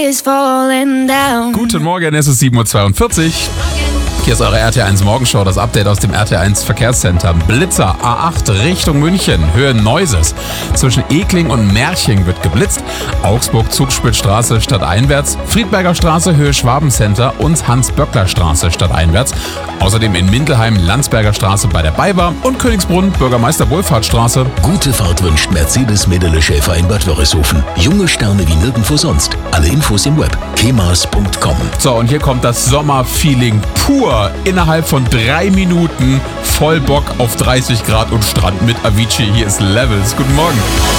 is falling down. Guten Morgen, es ist 7.42 Uhr. Hier ist eure RT1 Morgenshow, das Update aus dem RT1 Verkehrscenter. Blitzer A8 Richtung München, Höhe Neuses. Zwischen Ekling und Merching wird geblitzt. Augsburg-Zugspitzstraße stadteinwärts, Friedberger Straße Höhe Schwabencenter und Hans-Böckler-Straße stadteinwärts. Außerdem in Mindelheim Landsberger Straße bei der BayWa und Königsbrunn Bürgermeister-Wohlfahrtsstraße. Gute Fahrt wünscht Mercedes-Medele-Schäfer in Bad Wörishofen. Junge Sterne wie nirgendwo sonst. Alle Infos im Web. kemas.com. So, und hier kommt das Sommerfeeling pur. Innerhalb von 3 Minuten voll Bock auf 30 Grad und Strand mit Avicii. Hier ist Levels. Guten Morgen.